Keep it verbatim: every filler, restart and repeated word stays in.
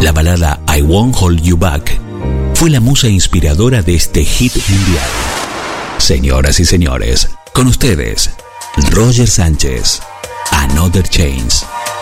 La balada I Won't Hold You Back fue la musa inspiradora de este hit mundial. Señoras y señores, con ustedes, Roger Sánchez, Another Chance.